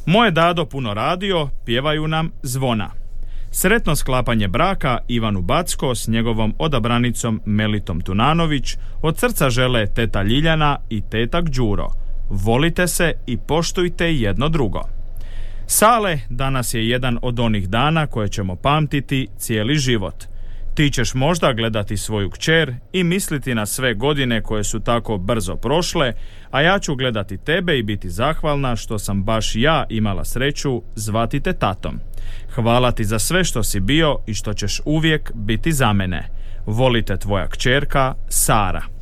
Moje Dado puno radio, pjevaju nam Zvona. Sretno sklapanje braka Ivanu Backo s njegovom odabranicom Melitom Tunanović od srca žele teta Ljiljana i tetak Đuro. Volite se i poštujte jedno drugo. Sale, danas je jedan od onih dana koje ćemo pamtiti cijeli život. Ti ćeš možda gledati svoju kćer i misliti na sve godine koje su tako brzo prošle, a ja ću gledati tebe i biti zahvalna što sam baš ja imala sreću zvati te tatom. Hvala ti za sve što si bio i što ćeš uvijek biti za mene. Volite tvoja kćerka Sara.